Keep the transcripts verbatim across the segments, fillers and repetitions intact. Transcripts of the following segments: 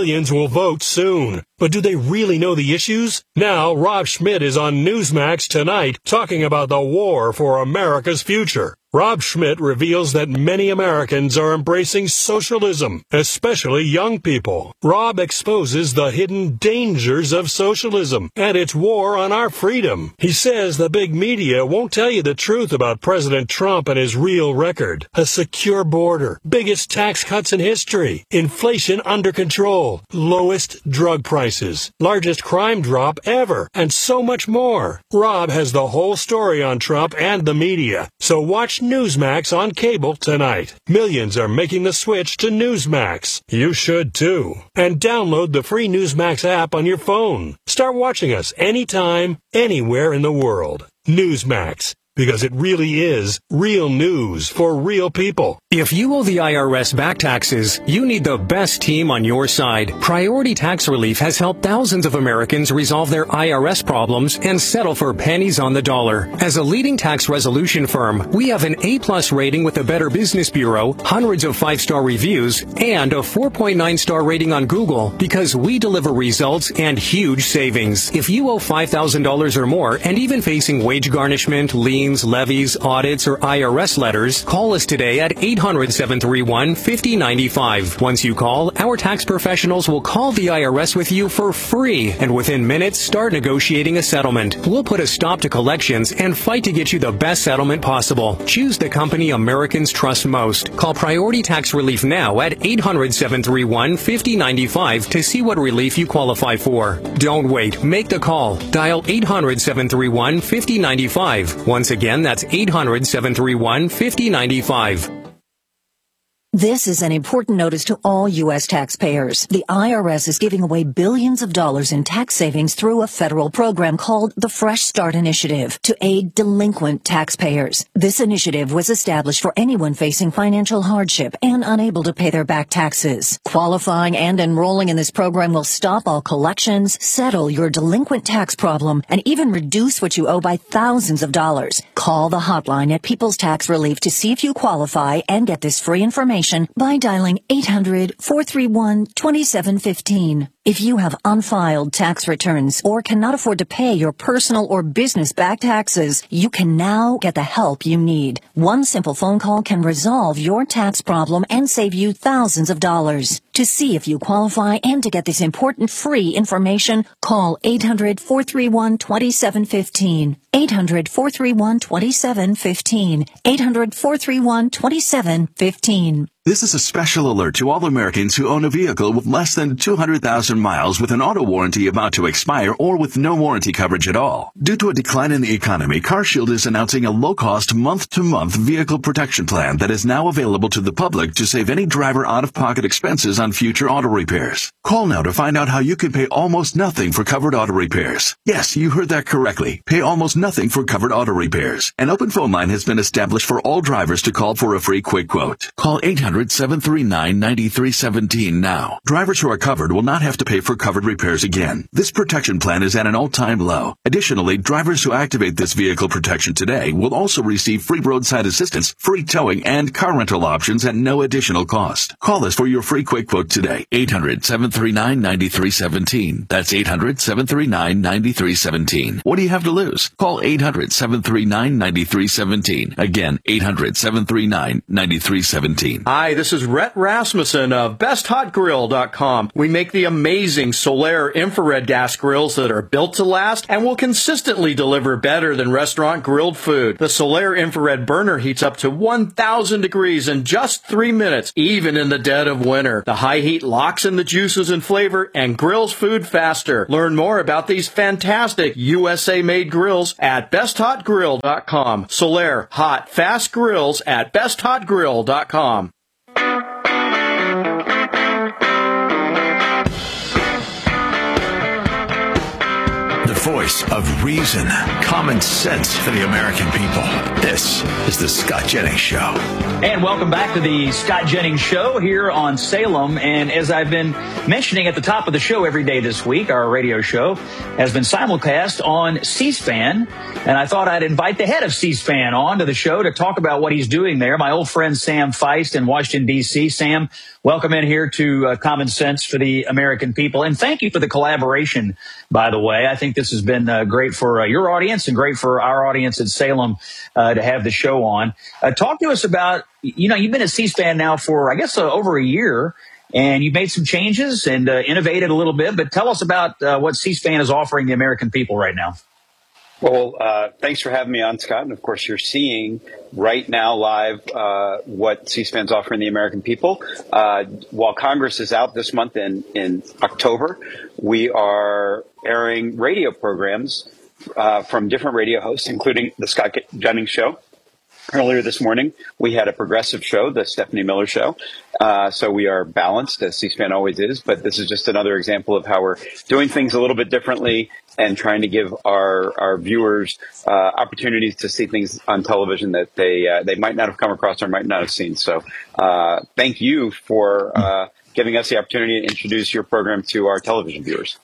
millions will vote soon. But do they really know the issues? Now, Rob Schmidt is on Newsmax tonight talking about the war for America's future. Rob Schmidt reveals that many Americans are embracing socialism, especially young people. Rob exposes the hidden dangers of socialism and its war on our freedom. He says the big media won't tell you the truth about President Trump and his real record. A secure border, biggest tax cuts in history, inflation under control, lowest drug prices, largest crime drop ever, and so much more. Rob has the whole story on Trump and the media, so watch Newsmax on cable tonight. Millions are making the switch to Newsmax. You should too. And download the free Newsmax app on your phone. Start watching us anytime, anywhere in the world. Newsmax. Because it really is real news for real people. If you owe the I R S back taxes, you need the best team on your side. Priority Tax Relief has helped thousands of Americans resolve their I R S problems and settle for pennies on the dollar. As a leading tax resolution firm, we have an A-plus rating with the Better Business Bureau, hundreds of five-star reviews, and a four point nine star rating on Google because we deliver results and huge savings. If you owe five thousand dollars or more and even facing wage garnishment, lien, levies, audits, or I R S letters, call us today at eight hundred, seven three one, five oh nine five. Once you call, our tax professionals will call the I R S with you for free, and within minutes, start negotiating a settlement. We'll put a stop to collections and fight to get you the best settlement possible. Choose the company Americans trust most. Call Priority Tax Relief now at eight hundred, seven three one, five oh nine five to see what relief you qualify for. Don't wait. Make the call. Dial eight hundred, seven three one, five oh nine five. Once again, Again, that's eight hundred, seven three one, five oh nine five. This is an important notice to all U S taxpayers. The I R S is giving away billions of dollars in tax savings through a federal program called the Fresh Start Initiative to aid delinquent taxpayers. This initiative was established for anyone facing financial hardship and unable to pay their back taxes. Qualifying and enrolling in this program will stop all collections, settle your delinquent tax problem, and even reduce what you owe by thousands of dollars. Call the hotline at People's Tax Relief to see if you qualify and get this free information by dialing eight hundred, four three one, two seven one five. If you have unfiled tax returns or cannot afford to pay your personal or business back taxes, you can now get the help you need. One simple phone call can resolve your tax problem and save you thousands of dollars. To see if you qualify and to get this important free information, call eight hundred, four three one, two seven one five. eight hundred, four three one, two seven one five. eight hundred, four three one, two seven one five. This is a special alert to all Americans who own a vehicle with less than two hundred thousand miles with an auto warranty about to expire or with no warranty coverage at all. Due to a decline in the economy, CarShield is announcing a low-cost month-to-month vehicle protection plan that is now available to the public to save any driver out-of-pocket expenses on future auto repairs. Call now to find out how you can pay almost nothing for covered auto repairs. Yes, you heard that correctly. Pay almost nothing for covered auto repairs. An open phone line has been established for all drivers to call for a free quick quote. Call eight hundred, seven three nine, nine three one seven now. Drivers who are covered will not have to pay for covered repairs again. This protection plan is at an all-time low. Additionally, drivers who activate this vehicle protection today will also receive free roadside assistance, free towing, and car rental options at no additional cost. Call us for your free quick quote today. eight hundred, seven three nine, nine three one seven. That's eight hundred, seven three nine, nine three one seven. What do you have to lose? Call eight hundred, seven three nine, nine three one seven. Again, eight hundred, seven three nine, nine three one seven. Hi, this is Rhett Rasmussen of best hot grill dot com. We make the amazing Solaire infrared gas grills that are built to last and will consistently deliver better than restaurant grilled food. The Solaire infrared burner heats up to one thousand degrees in just three minutes, even in the dead of winter. The high heat locks in the juices and flavor and grills food faster. Learn more about these fantastic U S A-made grills at best hot grill dot com. Solaire, hot, fast grills at best hot grill dot com. voice of reason, common sense for the American people. This is the Scott Jennings Show. And welcome back to the Scott Jennings Show here on Salem. And as I've been mentioning at the top of the show every day this week, our radio show has been simulcast on C-SPAN. And I thought I'd invite the head of C-SPAN on to the show to talk about what he's doing there, my old friend Sam Feist in Washington, D C. Sam, welcome in here to uh, Common Sense for the American People. And thank you for the collaboration, by the way. I think this has been uh, great for uh, your audience and great for our audience in Salem uh, to have the show on. Uh, talk to us about, you know, you've been at C-SPAN now for, I guess, uh, over a year, and you've made some changes and uh, innovated a little bit. But tell us about uh, what C-SPAN is offering the American people right now. Well, uh, thanks for having me on, Scott. And of course, you're seeing right now live uh, what C-SPAN's offering the American people. Uh, while Congress is out this month in, in October, we are airing radio programs uh, from different radio hosts, including the Scott Jennings Show. Earlier this morning, we had a progressive show, the Stephanie Miller Show. Uh, so we are balanced, as C-SPAN always is. But this is just another example of how we're doing things a little bit differently and trying to give our, our viewers uh, opportunities to see things on television that they uh, they might not have come across or might not have seen. So uh, thank you for uh, giving us the opportunity to introduce your program to our television viewers.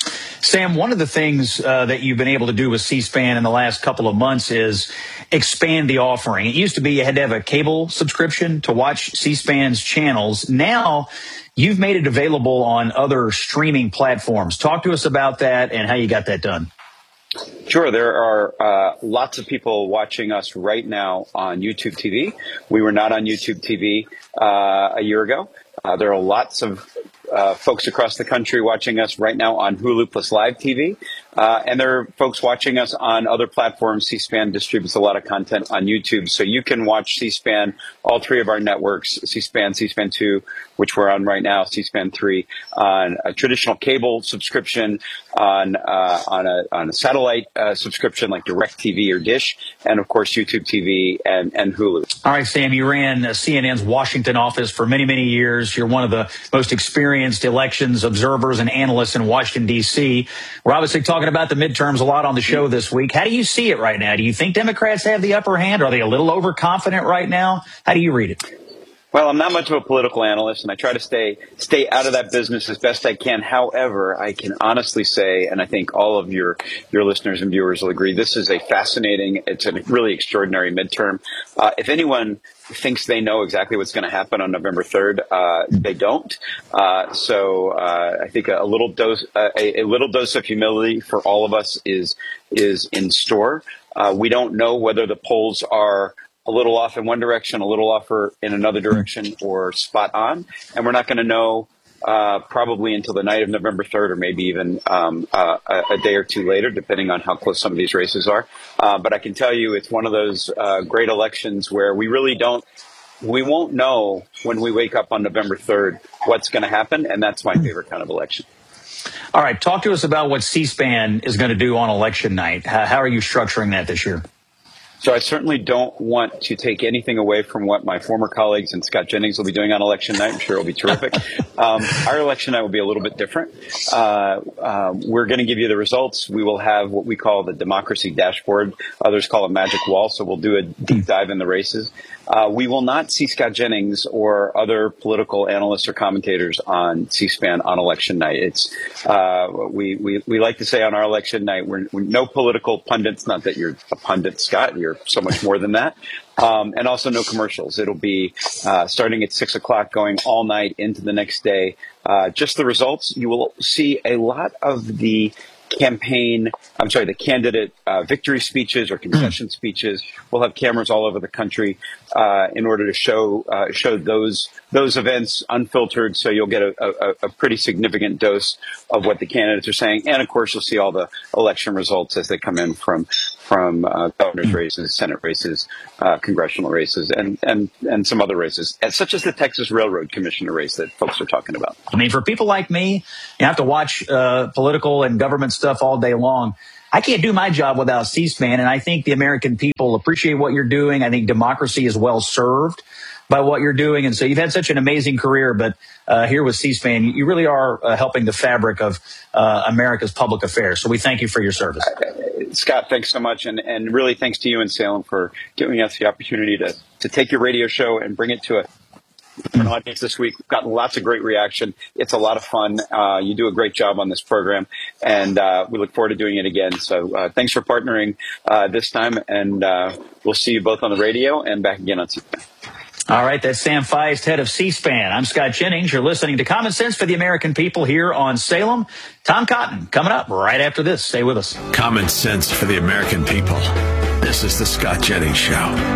Sam, one of the things uh, that you've been able to do with C-SPAN in the last couple of months is expand the offering. It used to be you had to have a cable subscription to watch C-SPAN's channels. Now you've made it available on other streaming platforms. Talk to us about that and how you got that done. Sure. There are uh, lots of people watching us right now on YouTube T V. We were not on YouTube T V uh, a year ago. Uh, there are lots of Uh, folks across the country watching us right now on Hulu plus Live T V. Uh, and there are folks watching us on other platforms. C-SPAN distributes a lot of content on YouTube. So you can watch C-SPAN, all three of our networks, C-SPAN, C-SPAN two, which we're on right now, C-SPAN three, on a traditional cable subscription, on uh, on a on a satellite uh, subscription like DirecTV or Dish, and of course YouTube T V and, and Hulu. All right, Sam, you ran uh, C N N's Washington office for many, many years. You're one of the most experienced elections observers and analysts in Washington, D C. We're obviously talking about the midterms a lot on the show this week. How do you see it right now? Do you think Democrats have the upper hand? Are they a little overconfident right now? How do you read it? Well, I'm not much of a political analyst, and I try to stay stay out of that business as best I can. However, I can honestly say, and I think all of your your listeners and viewers will agree, this is a fascinating, it's a really extraordinary midterm. Uh, if anyone thinks they know exactly what's going to happen on November third, uh, they don't. Uh, so uh, I think a, a little dose uh, a, a little dose of humility for all of us is is in store. Uh, we don't know whether the polls are a little off in one direction, a little off in another direction, or spot on. And we're not going to know uh, probably until the night of November third, or maybe even um, uh, a, a day or two later, depending on how close some of these races are. Uh, but I can tell you it's one of those uh, great elections where we really don't, we won't know when we wake up on November third what's going to happen. And that's my favorite kind of election. All right. Talk to us about what C-SPAN is going to do on election night. How, how are you structuring that this year? So I certainly don't want to take anything away from what my former colleagues and Scott Jennings will be doing on election night. I'm sure it'll be terrific. Um, our election night will be a little bit different. Uh, uh, we're going to give you the results. We will have what we call the democracy dashboard. Others call it magic wall. So we'll do a deep dive in the races. Uh, we will not see Scott Jennings or other political analysts or commentators on C-SPAN on election night. It's uh, we, we we like to say on our election night, we're, we're no political pundits. Not that you're a pundit, Scott. You're so much more than that. Um, and also no commercials. It'll be uh, starting at six o'clock, going all night into the next day. Uh, just the results. You will see a lot of the campaign, I'm sorry, the candidate uh, victory speeches or concession speeches. We'll have cameras all over the country uh, in order to show uh, show those those events unfiltered. So you'll get a, a, a pretty significant dose of what the candidates are saying. And of course, you'll see all the election results as they come in from from uh, governor's races, Senate races, uh, congressional races, and, and, and some other races, such as the Texas Railroad Commissioner race that folks are talking about. I mean, for people like me, you have to watch uh, political and government stuff all day long. I can't do my job without C-SPAN, and I think the American people appreciate what you're doing. I think democracy is well served by what you're doing. And so you've had such an amazing career, but uh, here with C-SPAN, you really are uh, helping the fabric of uh, America's public affairs. So we thank you for your service. Scott, thanks so much. And, and really thanks to you and Salem for giving us the opportunity to, to take your radio show and bring it to a an audience this week. We've gotten lots of great reaction. It's a lot of fun. Uh, you do a great job on this program, and uh, we look forward to doing it again. So uh, thanks for partnering uh, this time, and uh, we'll see you both on the radio and back again on C-SPAN. All right, that's Sam Feist, head of C-SPAN. I'm Scott Jennings. You're listening to Common Sense for the American People here on Salem. Tom Cotton coming up right after this. Stay with us. Common Sense for the American People. This is the Scott Jennings Show.